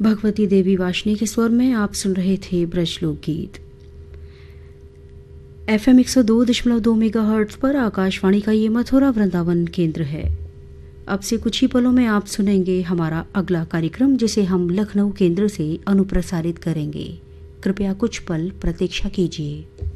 भगवती देवी वाशनी के स्वर में आप सुन रहे थे ब्रज लोकगीत। FM 102.2 मेगाहर्ट्ज़ पर आकाशवाणी का ये मथुरा वृंदावन केंद्र है। अब से कुछ ही पलों में आप सुनेंगे हमारा अगला कार्यक्रम, जिसे हम लखनऊ केंद्र से अनुप्रसारित करेंगे। कृपया कुछ पल प्रतीक्षा कीजिए।